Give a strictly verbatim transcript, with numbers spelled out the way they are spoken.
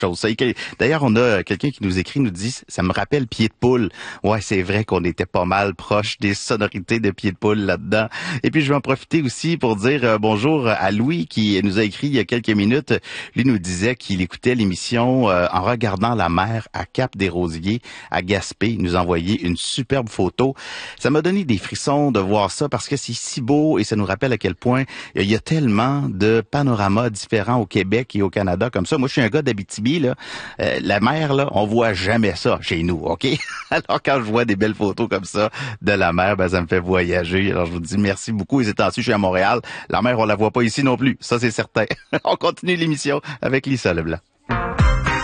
chose. Ça. D'ailleurs, on a quelqu'un qui nous écrit, nous dit, ça me rappelle Pied de poule. Ouais, c'est vrai qu'on était pas mal proche des sonorités de Pied de poule là-dedans. Et puis, je vais en profiter aussi pour dire euh, bonjour à Louis qui nous a écrit il y a quelques minutes. Lui nous disait qu'il écoutait l'émission euh, en regardant la mer à Cap-des-Rosiers, à Gaspé. Il nous a envoyé une superbe photo. Ça m'a donné des frissons de voir ça parce que c'est si beau et ça nous rappelle à quel point il y a tellement de panoramas différents au Québec et au Canada comme ça. Moi, je suis un gars d'Abitibi. Là, euh, la mer, là, on voit jamais ça chez nous, OK? Alors, quand je vois des belles photos comme ça de la mer, ben, ça me fait voyager. Alors, je vous dis merci beaucoup. Et c'est temps-ci, je suis à Montréal. La mer, on la voit pas ici non plus. Ça, c'est certain. On continue l'émission avec Lisa Leblanc.